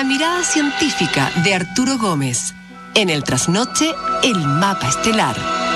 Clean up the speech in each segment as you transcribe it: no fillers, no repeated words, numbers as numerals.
la mirada científica de Arturo Gómez. En el trasnoche, el mapa estelar.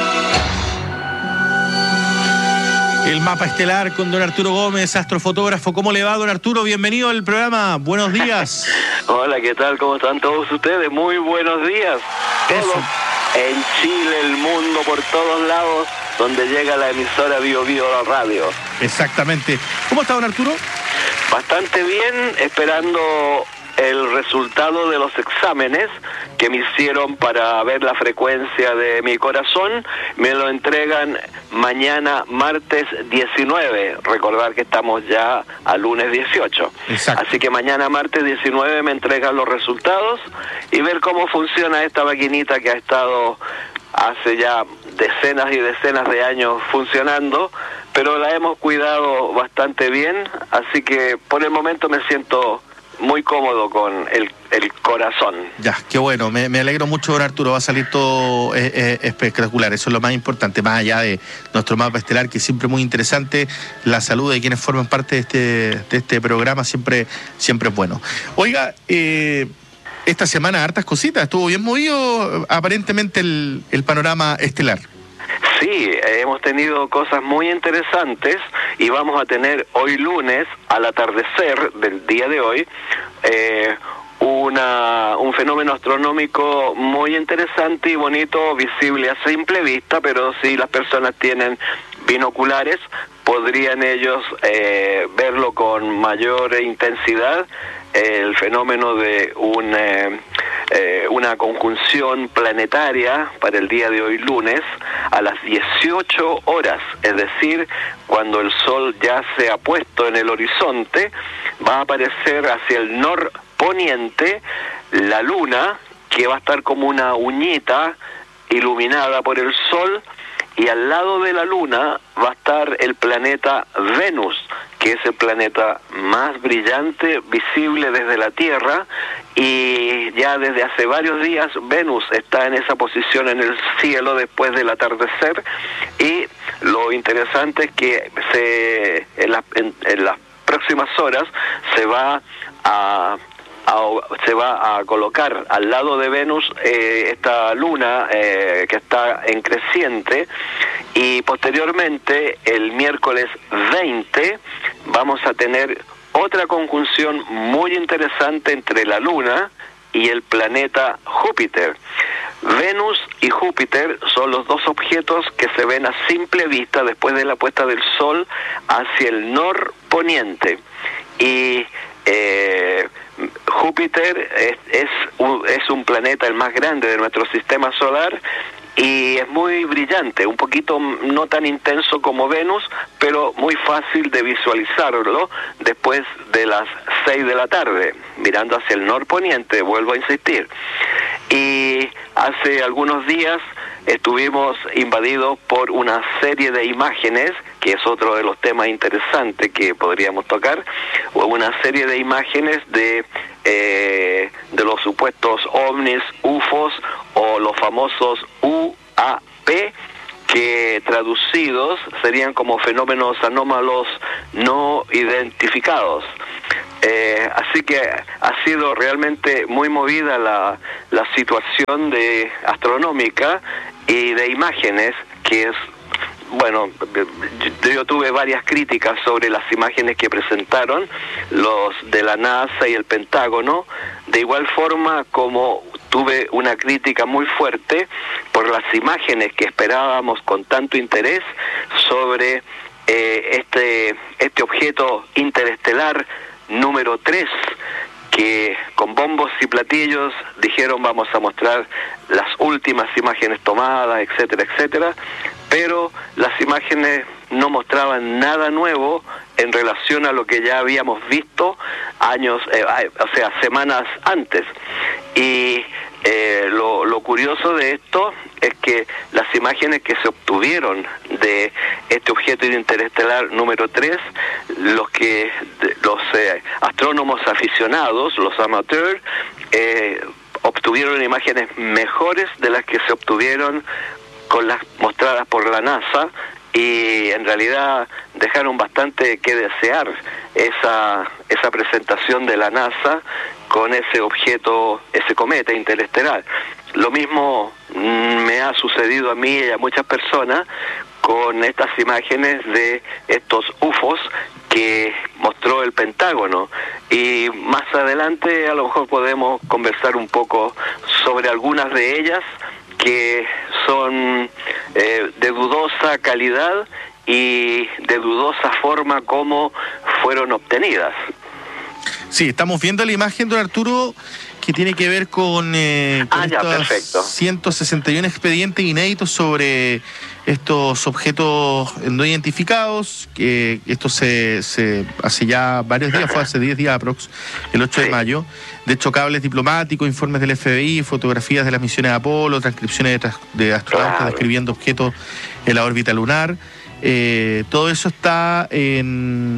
El mapa estelar con don Arturo Gómez, astrofotógrafo. ¿Cómo le va, don Arturo? Bienvenido al programa. Buenos días. Hola, ¿qué tal? ¿Cómo están todos ustedes? Muy buenos días. Todos en Chile, el mundo, por todos lados, donde llega la emisora Bio Radio. Exactamente. ¿Cómo está, don Arturo? Bastante bien, esperando el resultado de los exámenes que me hicieron para ver la frecuencia de mi corazón. Me lo entregan mañana martes 19, recordar que estamos ya a lunes 18. Exacto. Así que mañana martes 19 me entregan los resultados y ver cómo funciona esta maquinita que ha estado hace ya decenas y decenas de años funcionando, pero la hemos cuidado bastante bien, así que por el momento me siento muy cómodo con el corazón. Ya, qué bueno, me alegro mucho, don Arturo, va a salir todo espectacular, eso es lo más importante, más allá de nuestro mapa estelar, que es siempre muy interesante, la salud de quienes forman parte de este programa siempre es bueno. Oiga, esta semana hartas cositas, estuvo bien movido aparentemente el panorama estelar. Sí, hemos tenido cosas muy interesantes y vamos a tener hoy lunes, al atardecer del día de hoy, un fenómeno astronómico muy interesante y bonito, visible a simple vista, pero si las personas tienen binoculares, podrían ellos verlo con mayor intensidad, el fenómeno de una conjunción planetaria para el día de hoy lunes a las 18 horas, es decir, cuando el Sol ya se ha puesto en el horizonte, va a aparecer hacia el norponiente la Luna, que va a estar como una uñita iluminada por el Sol, y al lado de la Luna va a estar el planeta Venus, que es el planeta más brillante visible desde la Tierra, y ya desde hace varios días Venus está en esa posición en el cielo después del atardecer, y lo interesante es que en las próximas horas se va a colocar al lado de Venus esta luna que está en creciente, y posteriormente el miércoles 20 vamos a tener otra conjunción muy interesante entre la luna y el planeta Júpiter. Venus y Júpiter son los dos objetos que se ven a simple vista después de la puesta del Sol hacia el norponiente, y Júpiter es un planeta el más grande de nuestro sistema solar y es muy brillante, un poquito no tan intenso como Venus, pero muy fácil de visualizarlo después de las 6 de la tarde, mirando hacia el norponiente, vuelvo a insistir. Y hace algunos días estuvimos invadidos por una serie de imágenes, que es otro de los temas interesantes que podríamos tocar, una serie de imágenes de los supuestos ovnis, UFOs, o los famosos UAP, que traducidos serían como fenómenos anómalos no identificados. Así que ha sido realmente muy movida la situación astronómica y de imágenes, que es, bueno, yo tuve varias críticas sobre las imágenes que presentaron los de la NASA y el Pentágono, de igual forma como tuve una crítica muy fuerte por las imágenes que esperábamos con tanto interés sobre este objeto interestelar número 3, que con bombos y platillos dijeron vamos a mostrar las últimas imágenes tomadas, etcétera, etcétera, pero las imágenes no mostraban nada nuevo en relación a lo que ya habíamos visto semanas antes. Y lo curioso de esto es que las imágenes que se obtuvieron de este objeto interestelar número 3, los astrónomos aficionados, los amateurs, obtuvieron imágenes mejores de las que se obtuvieron con las mostradas por la NASA, y en realidad dejaron bastante que desear esa presentación de la NASA con ese objeto, ese cometa interestelar. Lo mismo me ha sucedido a mí y a muchas personas con estas imágenes de estos UFOs que mostró el Pentágono, y más adelante a lo mejor podemos conversar un poco sobre algunas de ellas que son de dudosa calidad y de dudosa forma como fueron obtenidas. Sí, estamos viendo la imagen, don Arturo, que tiene que ver con perfecto. 161 expedientes inéditos sobre estos objetos no identificados, que esto se hace ya varios días, fue hace 10 días aprox, el 8 de mayo. De hecho, cables diplomáticos, informes del FBI, fotografías de las misiones de Apolo, transcripciones de astronautas describiendo objetos en la órbita lunar. Todo eso está en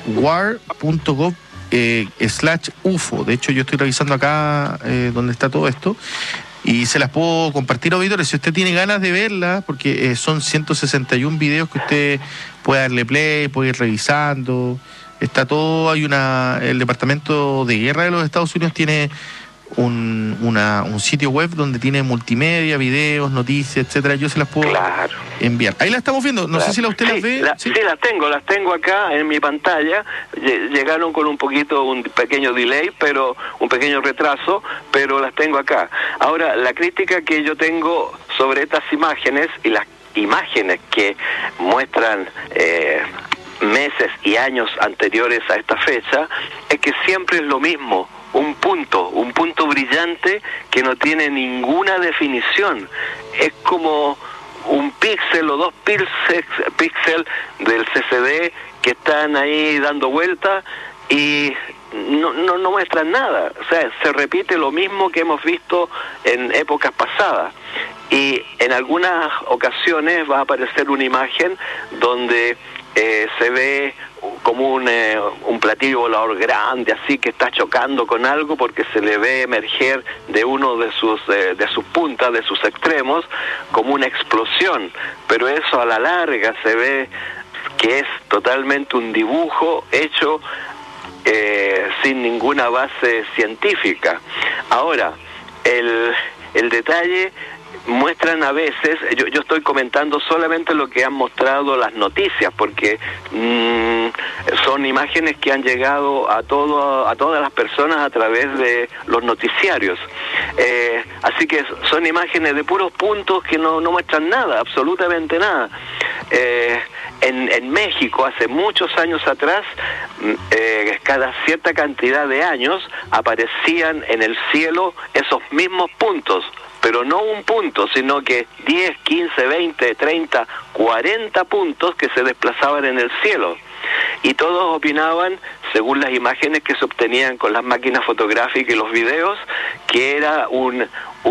war.gov/UFO. De hecho, yo estoy revisando acá donde está todo esto y se las puedo compartir, auditores, si usted tiene ganas de verla, porque son 161 videos que usted puede darle play, puede ir revisando. Está todo, el Departamento de Guerra de los Estados Unidos tiene un sitio web donde tiene multimedia, videos, noticias, etcétera. Yo se las puedo enviar. Ahí la estamos viendo, no sé si usted las ve. Sí, las tengo acá en mi pantalla. Llegaron con un pequeño delay, pero un pequeño retraso, pero las tengo acá. Ahora, la crítica que yo tengo sobre estas imágenes y las imágenes que muestran meses y años anteriores a esta fecha, es que siempre es lo mismo. Un punto brillante que no tiene ninguna definición. Es como un píxel o 2 píxeles del CCD que están ahí dando vuelta y no muestran nada. O sea, se repite lo mismo que hemos visto en épocas pasadas. Y en algunas ocasiones va a aparecer una imagen donde se ve como un platillo volador grande, así que está chocando con algo porque se le ve emerger de uno de sus puntas, de sus extremos, como una explosión. Pero eso a la larga se ve que es totalmente un dibujo hecho sin ninguna base científica. Ahora, el detalle, muestran a veces, yo estoy comentando solamente lo que han mostrado las noticias, porque son imágenes que han llegado a todas las personas a través de los noticiarios. Así que son imágenes de puros puntos que no muestran nada, absolutamente nada. En México, hace muchos años atrás, cada cierta cantidad de años aparecían en el cielo esos mismos puntos, pero no un punto, sino que 10, 15, 20, 30, 40 puntos que se desplazaban en el cielo. Y todos opinaban, según las imágenes que se obtenían con las máquinas fotográficas y los videos, que era una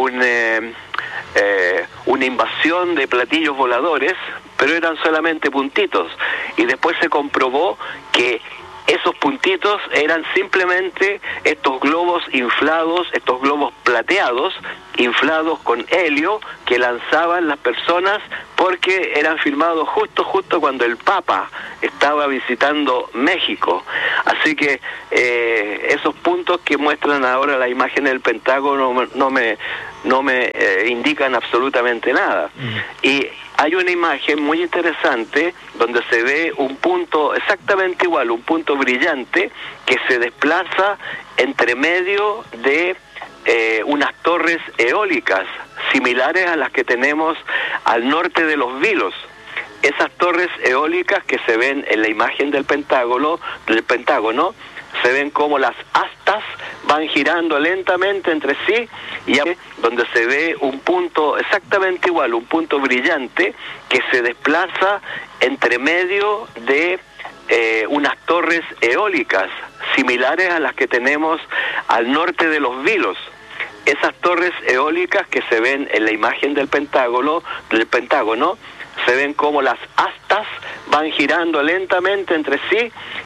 invasión de platillos voladores, pero eran solamente puntitos. Y después se comprobó que esos puntitos eran simplemente estos globos inflados, estos globos plateados, inflados con helio, que lanzaban las personas porque eran filmados justo cuando el Papa estaba visitando México. Así que esos puntos que muestran ahora la imagen del Pentágono no me indican absolutamente nada. Y hay una imagen muy interesante donde se ve un punto exactamente igual, un punto brillante que se desplaza entre medio de unas torres eólicas similares a las que tenemos al norte de Los Vilos. Esas torres eólicas que se ven en la imagen del Pentágono, se ven como las astas van girando lentamente entre sí, y donde se ve un punto exactamente igual, un punto brillante que se desplaza entre medio de unas torres eólicas similares a las que tenemos al norte de Los Vilos. Esas torres eólicas que se ven en la imagen del Pentágono, se ven como las astas van girando lentamente entre sí,